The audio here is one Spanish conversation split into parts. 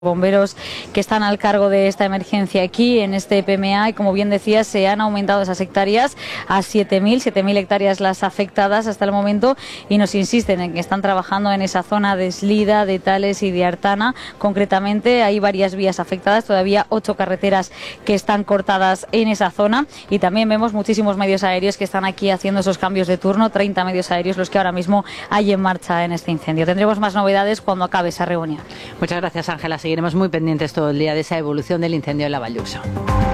Bomberos que están al cargo de esta emergencia aquí en este PMA y, como bien decías, se han aumentado esas hectáreas a 7.000 hectáreas las afectadas hasta el momento, y nos insisten en que están trabajando en esa zona de Eslida, de Tales y de Artana. Concretamente hay varias vías afectadas, todavía 8 carreteras que están cortadas en esa zona, y también vemos muchísimos medios aéreos que están aquí haciendo esos cambios de turno, 30 medios aéreos los que ahora mismo hay en marcha en este incendio. Tendremos más novedades cuando acabe esa reunión. Muchas gracias, Ángela. Seguiremos muy pendientes todo el día de esa evolución del incendio en la Vall d'Uixó.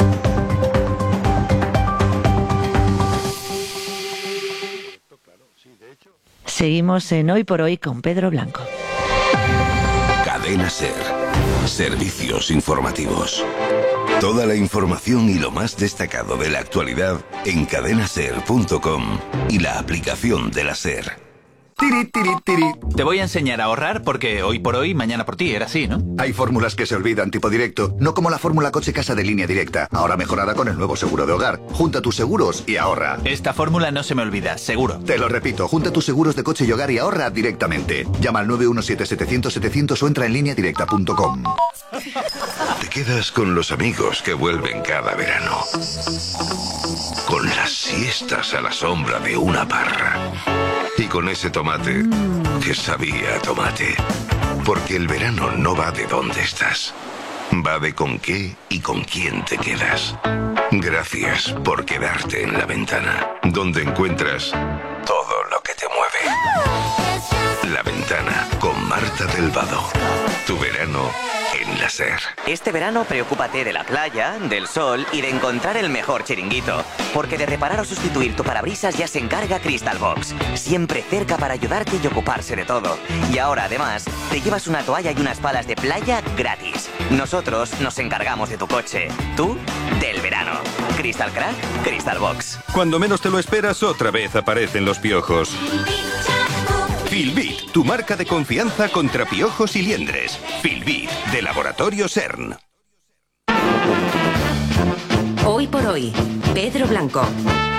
Seguimos en Hoy por Hoy con Pedro Blanco. Cadena SER. Servicios informativos. Toda la información y lo más destacado de la actualidad en cadenaser.com y la aplicación de la SER. Tiri, tiri, tiri. Te voy a enseñar a ahorrar porque hoy por hoy, mañana por ti, era así, ¿no? Hay fórmulas que se olvidan, tipo directo, no como la fórmula coche-casa de Línea Directa, ahora mejorada con el nuevo seguro de hogar. Junta tus seguros y ahorra. Esta fórmula no se me olvida, seguro. Te lo repito, junta tus seguros de coche y hogar y ahorra directamente. Llama al 917-700-700 o entra en lineadirecta.com. Te quedas con los amigos que vuelven cada verano. Con las siestas a la sombra de una parra. Y con ese tomate que sabía a tomate. Porque el verano no va de dónde estás. Va de con qué y con quién te quedas. Gracias por quedarte en La Ventana, donde encuentras todo lo que te mueve. La Ventana con Marta del Vado. Tu verano en la SER. Este verano preocúpate de la playa, del sol y de encontrar el mejor chiringuito. Porque de reparar o sustituir tu parabrisas ya se encarga Crystal Box. Siempre cerca para ayudarte y ocuparse de todo. Y ahora además te llevas una toalla y unas palas de playa gratis. Nosotros nos encargamos de tu coche. Tú, del verano. Crystal Crack, Crystal Box. Cuando menos te lo esperas, otra vez aparecen los piojos. Filbit, tu marca de confianza contra piojos y liendres. Filbit, de Laboratorio CERN. Hoy por Hoy, Pedro Blanco.